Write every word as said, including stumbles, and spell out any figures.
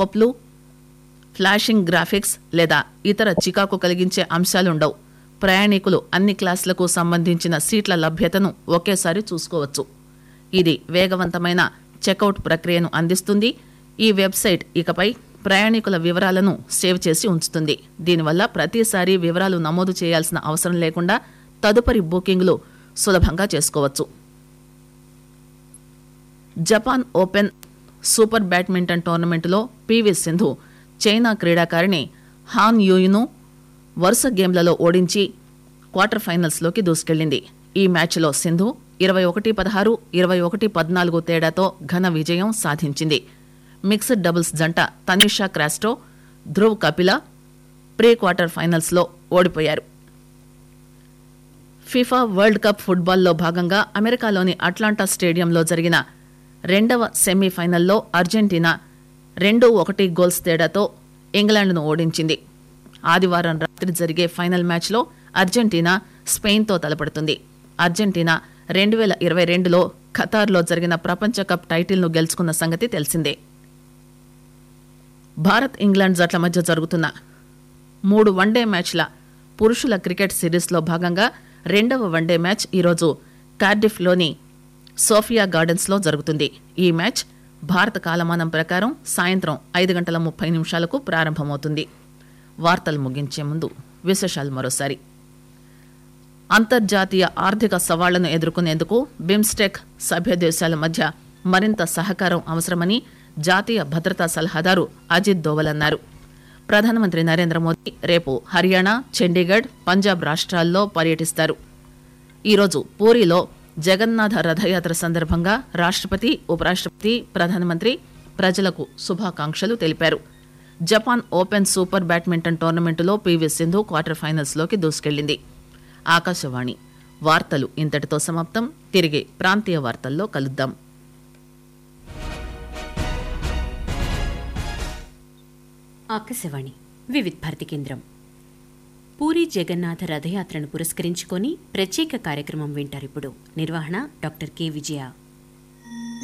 ఓప్లు flashing graphics లేదా ఇతర చికాకు కలిగించే అంశాలుండవు. ప్రయాణికులు అన్ని క్లాసులకు సంబంధించిన సీట్ల లభ్యతను ఒకేసారి చూసుకోవచ్చు. ఇది వేగవంతమైన చెక్అవుట్ ప్రక్రియను అందిస్తుంది. ఈ వెబ్సైట్ ఇకపై ప్రయాణికుల వివరాలను సేవ్ చేసి ఉంచుతుంది. దీనివల్ల ప్రతిసారి వివరాలు నమోదు చేయాల్సిన అవసరం లేకుండా తదుపరి బుకింగ్లు సులభంగా చేసుకోవచ్చు. Japan open super badminton టోర్నమెంటులో PV Sindhu China క్రీడాకారిణి హాన్ యూయును వరుస గేమ్లలో ఓడించి క్వార్టర్ ఫైనల్స్లోకి దూసుకెళ్లింది. ఈ మ్యాచ్లో సింధు ఇరవై ఒకటి పదహారు ఇరవై ఒకటి పద్నాలుగు తేడాతో ఘన విజయం సాధించింది. మిక్స్డ్ డబుల్స్ జంట తనిషా క్రాస్టో, ధ్రువ్ కపిల ప్రీ క్వార్టర్ ఫైనల్స్లో ఓడిపోయారు. ఫిఫా వరల్డ్ కప్ ఫుట్బాల్లో భాగంగా అమెరికాలోని అట్లాంటా స్టేడియంలో జరిగిన రెండవ సెమీఫైనల్లో అర్జెంటీనా రెండు ఒకటి గోల్స్ తేడాతో ఇంగ్లాండ్ను ఓడించింది. ఆదివారం రాత్రి జరిగే ఫైనల్ మ్యాచ్లో అర్జెంటీనా స్పెయిన్తో తలపడుతుంది. అర్జెంటీనా రెండు వేల ఇరవై రెండులో ఖతార్లో జరిగిన ప్రపంచ కప్ టైటిల్ను గెలుచుకున్న సంగతి తెలిసిందే. భారత్ ఇంగ్లాండ్ జట్ల మధ్య జరుగుతున్న మూడు వన్డే మ్యాచ్ల పురుషుల క్రికెట్ సిరీస్లో భాగంగా రెండవ వన్డే మ్యాచ్ ఈరోజు కార్డిఫ్లోని సోఫియా గార్డెన్స్లో జరుగుతుంది. ఈ మ్యాచ్ భారత కాలమానం ప్రకారం సాయంత్రం ఐదు గంటల ముప్పై నిమిషాలకు ప్రారంభమవుతుంది. వార్తలు ముగించే ముందు విశేషాలు మరోసారి. అంతర్జాతీయ ఆర్థిక సవాళ్లను ఎదుర్కొనేందుకు బిమ్స్టెక్ సభ్య దేశాల మధ్య మరింత సహకారం అవసరమని జాతీయ భద్రతా సలహాదారు అజిత్ దోవల్ అన్నారు. ప్రధానమంత్రి నరేంద్ర మోదీ రేపు హర్యానా, చండీగఢ్, పంజాబ్ రాష్ట్రాల్లో పర్యటిస్తారు. ఈరోజు పూరిలో జగన్నాథ రథయాత్ర సందర్భంగా రాష్ట్రపతి, ఉపరాష్ట్రపతి, ప్రధానమంత్రి ప్రజలకు శుభాకాంక్షలు తెలిపారు. Japan open super badminton టోర్నమెంటులో PV Sindhu quarter ఫైనల్స్లోకి దూసుకెళ్లింది. ఆకాశవాణి వార్తలు ఇంతటితో సమాప్తం. తిరిగి ప్రాంతీయ వార్తల్లో కలుద్దాం. ఆకాశవాణి వివిధ భారతి కేంద్రం. పూరి జగన్నాథ రథయాత్రను పురస్కరించుకొని ప్రత్యేక కార్యక్రమం వింటారిప్పుడు. నిర్వహణ డాక్టర్ కె విజయ.